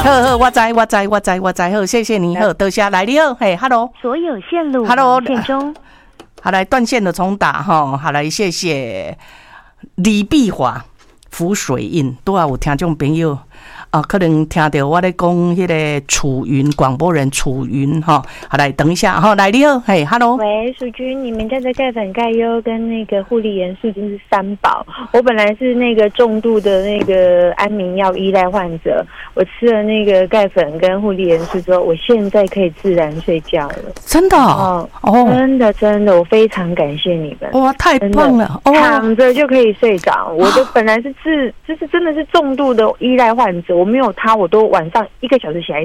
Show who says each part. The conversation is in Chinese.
Speaker 1: 好，我知，好，谢谢你，好，多谢，来你好，嘿 ，Hello，
Speaker 2: 所有线路
Speaker 1: ，Hello，
Speaker 2: 线中，
Speaker 1: 好，来断线的重打哈，好来，谢谢李碧华浮水印，都有听众朋友。可能听到我在讲迄个楚云广播人楚云哈，好来等一下哈，来你好，嘿 ，Hello，
Speaker 2: 喂，淑君，你们家的钙粉、钙优跟那个护理元素真是三宝。我本来是那个重度的那个安眠药依赖患者，我吃了那个钙粉跟护理元素之后，我现在可以自然睡觉了。
Speaker 1: 真的哦，
Speaker 2: 真的，我非常感谢你们，
Speaker 1: 哇，太棒了，
Speaker 2: 躺着就可以睡着。我就本来是就是真的是重度的依赖患者。我没有他，我都晚上1个小时起来